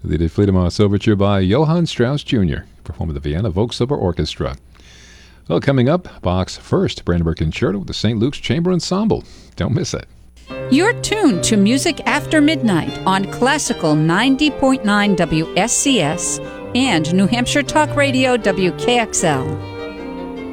The Die Fledermaus Overture by Johann Strauss Jr., performed with the Vienna Volkssilber Orchestra. Well, coming up, Bach's first Brandenburg Concerto with the St. Luke's Chamber Ensemble. Don't miss it. You're tuned to Music After Midnight on Classical 90.9 WSCS and New Hampshire Talk Radio WKXL.